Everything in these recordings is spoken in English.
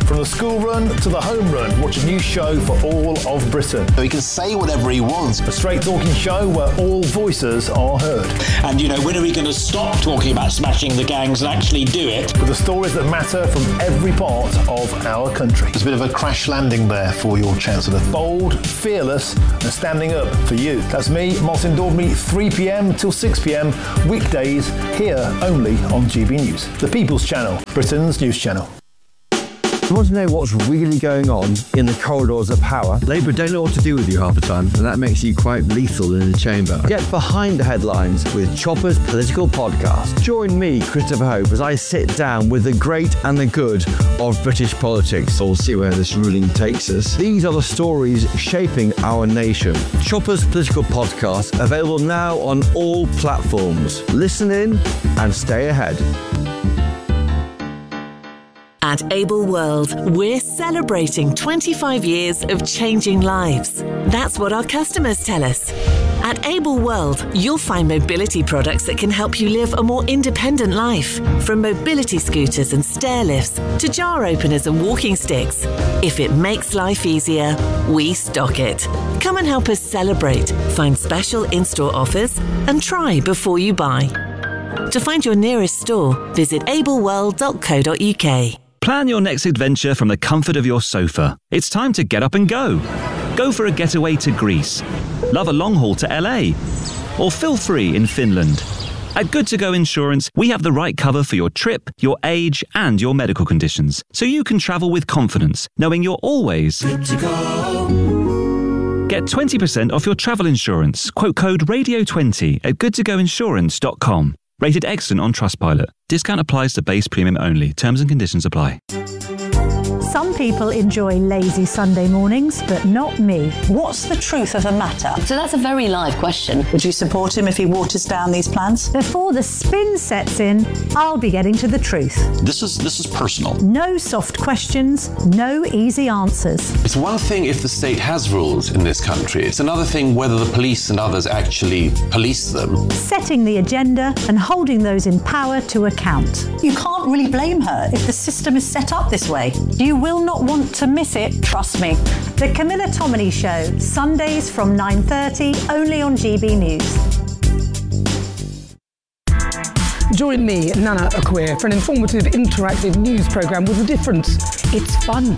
From the school run to the home run, watch a new show for all of Britain. So he can say whatever he wants. A straight-talking show where all voices are heard. And, when are we going to stop talking about smashing the gangs and actually do it? With the stories that matter from every part of our country. There's a bit of a crash landing there for your Chancellor. Bold, fearless and standing up for you. That's me, Martin Daubney, 3pm till 6pm, weekdays, here only on GB News. The People's Channel, Britain's news channel. You want to know what's really going on in the corridors of power? Labour don't know what to do with you half the time, and that makes you quite lethal in the chamber. Get behind the headlines with Chopper's Political Podcast. Join me, Christopher Hope, as I sit down with the great and the good of British politics. We'll see where this ruling takes us. These are the stories shaping our nation. Chopper's Political Podcast, available now on all platforms. Listen in and stay ahead. At Able World, we're celebrating 25 years of changing lives. That's what our customers tell us. At Able World, you'll find mobility products that can help you live a more independent life. From mobility scooters and stair lifts to jar openers and walking sticks. If it makes life easier, we stock it. Come and help us celebrate, find special in-store offers, and try before you buy. To find your nearest store, visit ableworld.co.uk. Plan your next adventure from the comfort of your sofa. It's time to get up and go. Go for a getaway to Greece. Love a long haul to LA. Or feel free in Finland. At Good To Go Insurance, we have the right cover for your trip, your age, and your medical conditions, so you can travel with confidence, knowing you're always good to go. Get 20% off your travel insurance. Quote code RADIO20 at goodtogoinsurance.com. Rated excellent on Trustpilot. Discount applies to base premium only. Terms and conditions apply. Some people enjoy lazy Sunday mornings, but not me. What's the truth of the matter? So that's a very live question. Would you support him if he waters down these plans? Before the spin sets in, I'll be getting to the truth. This is personal. No soft questions, no easy answers. It's one thing if the state has rules in this country. It's another thing whether the police and others actually police them. Setting the agenda and holding those in power to account. You can't really blame her if the system is set up this way. You will not want to miss it, trust me. The Camilla Tominey Show, Sundays from 9:30, only on GB News. Join me, Nana Akwe, for an informative, interactive news programme with a difference. It's fun.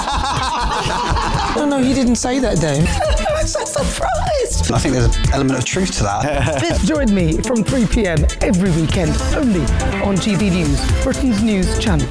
No, you didn't say that, Dave. I'm so surprised. I think there's an element of truth to that. Join me from 3pm every weekend, only on GB News, Britain's news channel.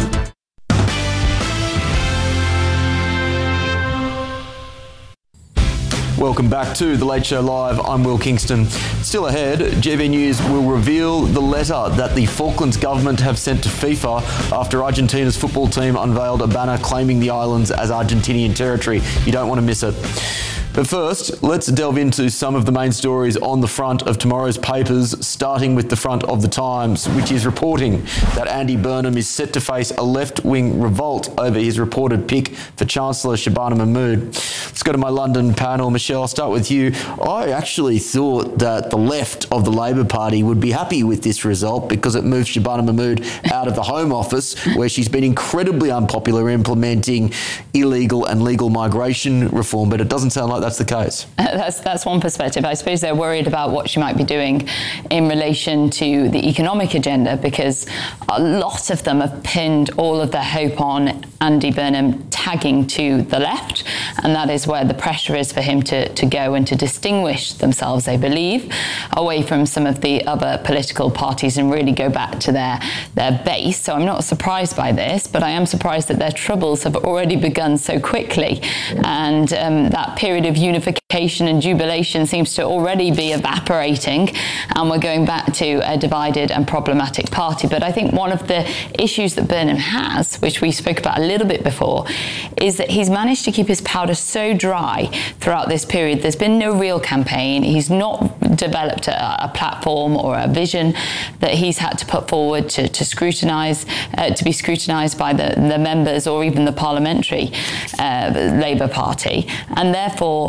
Welcome back to The Late Show Live. I'm Will Kingston. Still ahead, GB News will reveal the letter that the Falklands government have sent to FIFA after Argentina's football team unveiled a banner claiming the islands as Argentinian territory. You don't want to miss it. But first, let's delve into some of the main stories on the front of tomorrow's papers, starting with the front of The Times, which is reporting that Andy Burnham is set to face a left-wing revolt over his reported pick for Chancellor Shabana Mahmood. Let's go to my London panel. Michelle, I'll start with you. I actually thought that the left of the Labor Party would be happy with this result because it moves Shabana Mahmood out of the Home Office, where she's been incredibly unpopular implementing illegal and legal migration reform, but it doesn't sound like that's the case. That's one perspective. I suppose they're worried about what she might be doing in relation to the economic agenda, because a lot of them have pinned all of their hope on Andy Burnham tagging to the left, and that is where the pressure is for him to go and to distinguish themselves, they believe, away from some of the other political parties and really go back to their base. So I'm not surprised by this, but I am surprised that their troubles have already begun so quickly, and that period of unification and jubilation seems to already be evaporating, and we're going back to a divided and problematic party. But I think one of the issues that Burnham has, which we spoke about a little bit before, is that he's managed to keep his powder so dry throughout this period. There's been no real campaign. He's not developed a platform or a vision that he's had to put forward to scrutinise, to be scrutinised by the members or even the parliamentary Labour Party. And therefore,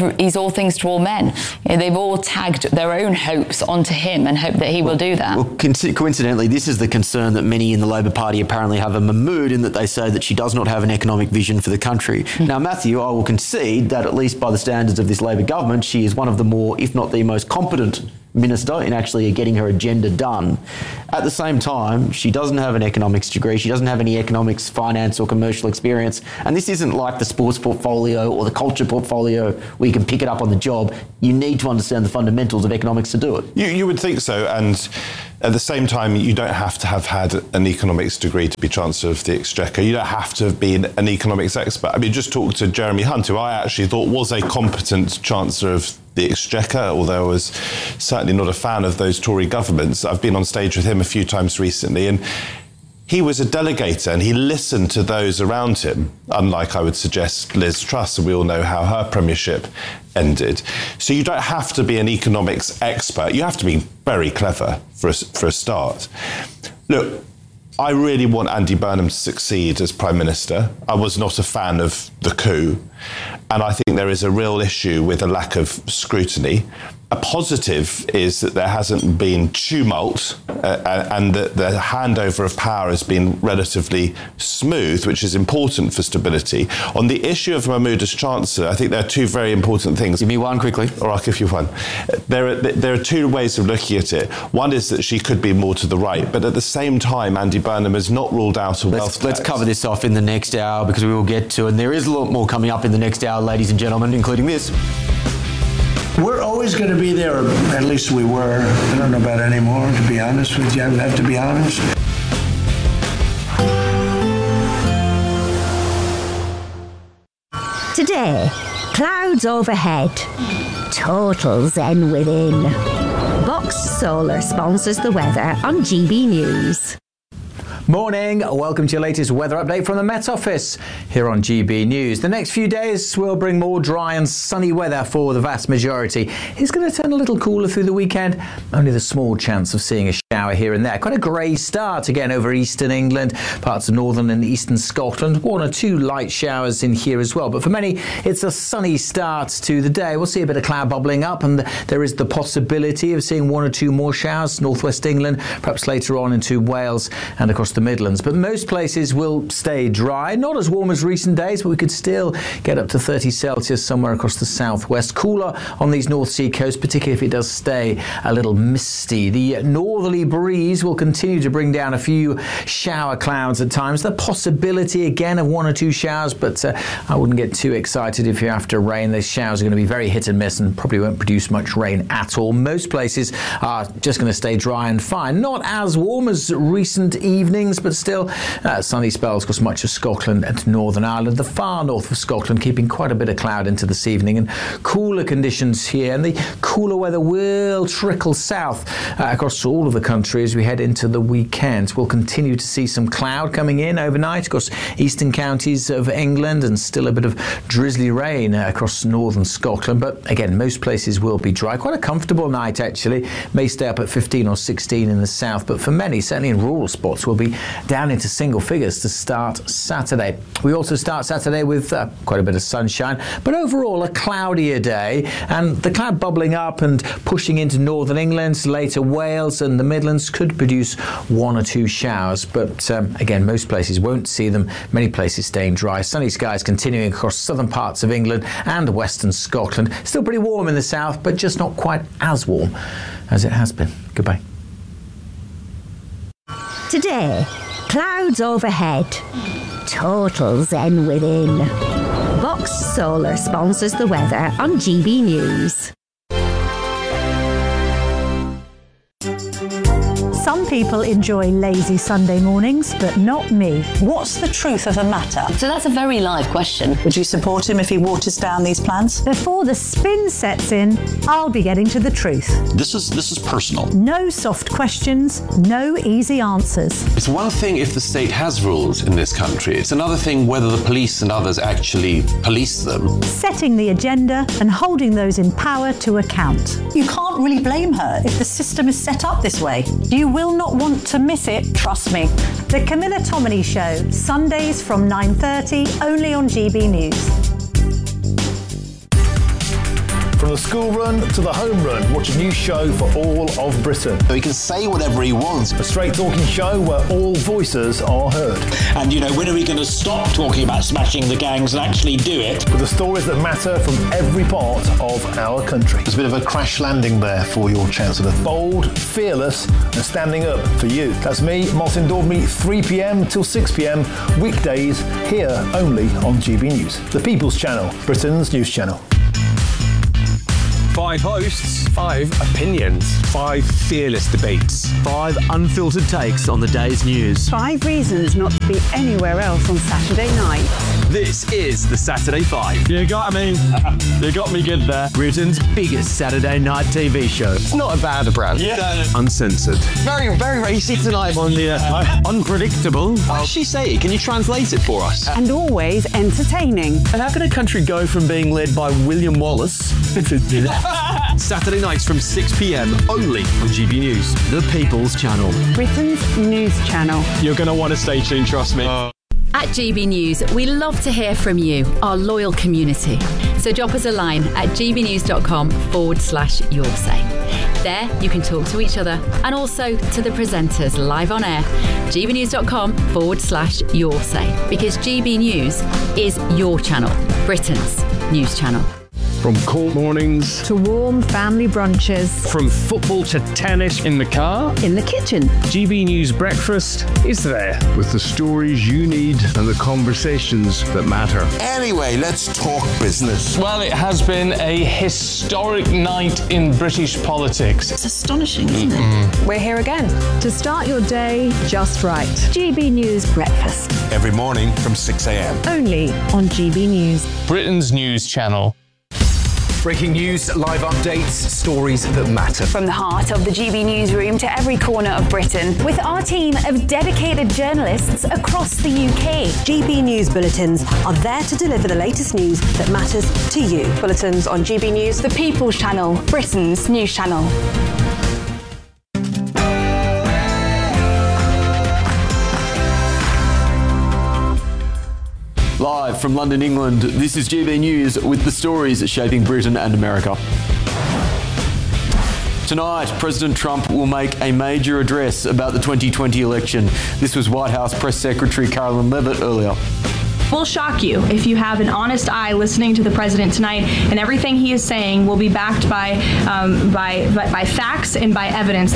he's all things to all men. They've all tagged their own hopes onto him and hope that he will do that. Well, coincidentally, this is the concern that many in the Labor Party apparently have of Mahmood, in that they say that she does not have an economic vision for the country. Now, Matthew, I will concede that at least by the standards of this Labor government, she is one of the more, if not the most competent minister in actually getting her agenda done. At the same time, she doesn't have an economics degree. She doesn't have any economics, finance or commercial experience. And this isn't like the sports portfolio or the culture portfolio where you can pick it up on the job. You need to understand the fundamentals of economics to do it. You would think so. And at the same time, you don't have to have had an economics degree to be Chancellor of the Exchequer. You don't have to have been an economics expert. I mean, just talk to Jeremy Hunt, who I actually thought was a competent Chancellor of the Exchequer, although I was certainly not a fan of those Tory governments. I've been on stage with him a few times recently, and he was a delegator and he listened to those around him, unlike, I would suggest, Liz Truss, and we all know how her premiership ended. So you don't have to be an economics expert. You have to be very clever for a start. Look, I really want Andy Burnham to succeed as Prime Minister. I was not a fan of the coup, and I think there is a real issue with a lack of scrutiny. A positive is that there hasn't been tumult and that the handover of power has been relatively smooth, which is important for stability. On the issue of Mahmood as Chancellor, I think there are two very important things. Give me one quickly. Or I'll give you one. There are two ways of looking at it. One is that she could be more to the right, but at the same time, Andy Burnham has not ruled out a wealth tax. Let's cover this off in the next hour, because we will get to, and there is a lot more coming up in the next hour, ladies and gentlemen, including this. We're always going to be there, or at least we were. I don't know about anymore, to be honest with you. I have to be honest. Today, clouds overhead, total zen within. Box Solar sponsors the weather on GB News. Morning, welcome to your latest weather update from the Met Office here on GB News. The next few days will bring more dry and sunny weather for the vast majority. It's going to turn a little cooler through the weekend, only the small chance of seeing a shower here and there. Quite a grey start again over eastern England, parts of northern and eastern Scotland. One or two light showers in here as well, but for many it's a sunny start to the day. We'll see a bit of cloud bubbling up, and there is the possibility of seeing one or two more showers, northwest England, perhaps later on into Wales and across the Midlands, but most places will stay dry. Not as warm as recent days, but we could still get up to 30 Celsius somewhere across the southwest. Cooler on these North Sea coasts, particularly if it does stay a little misty. The northerly breeze will continue to bring down a few shower clouds at times. The possibility again of one or two showers, but I wouldn't get too excited if you're after rain. These showers are going to be very hit and miss and probably won't produce much rain at all. Most places are just going to stay dry and fine. Not as warm as recent evenings, but still sunny spells across much of Scotland and Northern Ireland. The far north of Scotland keeping quite a bit of cloud into this evening, and cooler conditions here, and the cooler weather will trickle south across all of the country as we head into the weekend. We'll continue to see some cloud coming in overnight across eastern counties of England, and still a bit of drizzly rain across northern Scotland, but again most places will be dry. Quite a comfortable night actually. May stay up at 15 or 16 in the south, but for many, certainly in rural spots, will be down into single figures to start Saturday. We also start Saturday with quite a bit of sunshine, but overall a cloudier day, and the cloud bubbling up and pushing into northern England, later Wales and the Midlands could produce one or two showers, but again most places won't see them. Many places staying dry. Sunny skies continuing across southern parts of England and western Scotland. Still pretty warm in the south, but just not quite as warm as it has been. Goodbye. Today, clouds overhead, total zen within. Box Solar sponsors the weather on GB News. Some people enjoy lazy Sunday mornings, but not me. What's the truth of the matter? So that's a very live question. Would you support him if he waters down these plans? Before the spin sets in, I'll be getting to the truth. This is personal. No soft questions, no easy answers. It's one thing if the state has rules in this country. It's another thing whether the police and others actually police them. Setting the agenda and holding those in power to account. You can't really blame her if the system is set up this way. You will not want to miss it, trust me. The Camilla Tominey Show, Sundays from 9:30, only on GB News. From the school run to the home run, watch a new show for all of Britain. So he can say whatever he wants. A straight talking show where all voices are heard. And, when are we going to stop talking about smashing the gangs and actually do it? With the stories that matter from every part of our country. There's a bit of a crash landing there for your Chancellor. Bold, fearless, and standing up for you. That's me, Martin Daubney, 3 p.m. till 6 p.m. weekdays, here only on GB News, the People's Channel, Britain's news channel. 5 hosts, 5 opinions, 5 fearless debates, 5 unfiltered takes on the day's news. 5 reasons not to be anywhere else on Saturday night. This is the Saturday 5. You got me good there. Britain's biggest Saturday night TV show. It's not a bad brand. Yeah. Uncensored. Very, very racy tonight. On the unpredictable. What does she say? Can you translate it for us? And always entertaining. And how can a country go from being led by William Wallace Saturday nights from 6 p.m. only on GB News, the People's Channel. Britain's news channel. You're going to want to stay tuned, trust me. At GB News, we love to hear from you, our loyal community. So drop us a line at gbnews.com/your say. There you can talk to each other and also to the presenters live on air. gbnews.com/your say, because GB News is your channel, Britain's news channel. From cold mornings to warm family brunches. From football to tennis in the car. In the kitchen. GB News Breakfast is there with the stories you need and the conversations that matter. Anyway, let's talk business. Well, it has been a historic night in British politics. It's astonishing, isn't it? We're here again to start your day just right. GB News Breakfast. Every morning from 6 a.m. Only on GB News. Britain's news channel. Breaking news, live updates, stories that matter. From the heart of the GB newsroom to every corner of Britain, with our team of dedicated journalists across the UK. GB News bulletins are there to deliver the latest news that matters to you. Bulletins on GB News, the People's Channel, Britain's news channel. Live from London, England, this is GB News with the stories shaping Britain and America. Tonight, President Trump will make a major address about the 2020 election. This was White House Press Secretary Carolyn Leavitt earlier. Will shock you if you have an honest eye listening to the president tonight, and everything he is saying will be backed by facts and by evidence.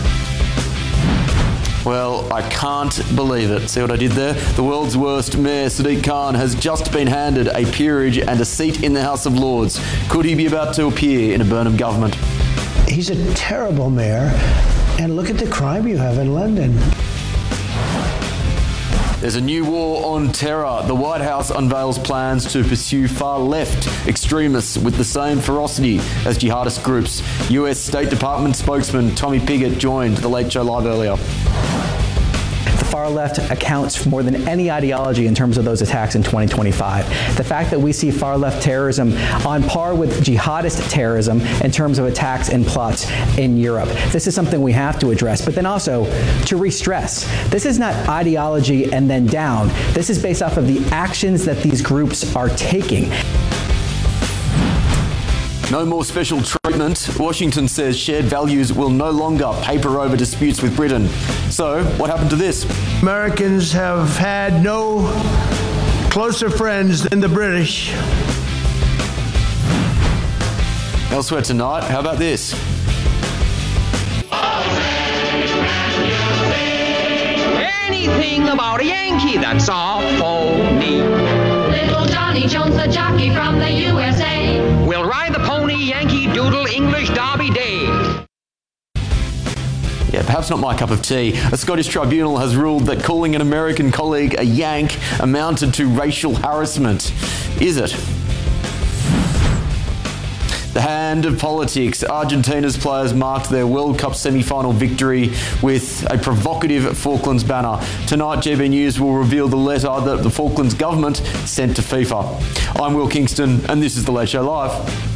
Well, I can't believe it. See what I did there? The world's worst mayor, Sadiq Khan, has just been handed a peerage and a seat in the House of Lords. Could he be about to appear in a Burnham government? He's a terrible mayor, and look at the crime you have in London. There's a new war on terror. The White House unveils plans to pursue far-left extremists with the same ferocity as jihadist groups. US State Department spokesman Tommy Pigott joined The Late Show Live earlier. The far left accounts for more than any ideology in terms of those attacks in 2025. The fact that we see far left terrorism on par with jihadist terrorism in terms of attacks and plots in Europe. This is something we have to address, but then also to re-stress. This is not ideology and then down. This is based off of the actions that these groups are taking. No more special treatment. Washington says shared values will no longer paper over disputes with Britain. So, what happened to this? Americans have had no closer friends than the British. Elsewhere tonight, how about this? Anything about a Yankee, that's all phony. Little Johnny Jones, the jockey from the USA, will ride the pony Yankee Doodle English Derby Day. Yeah, perhaps not my cup of tea. A Scottish tribunal has ruled that calling an American colleague a Yank amounted to racial harassment. Is it? The hand of politics. Argentina's players marked their World Cup semi-final victory with a provocative Falklands banner. Tonight, GB News will reveal the letter that the Falklands government sent to FIFA. I'm Will Kingston, and this is The Late Show Live.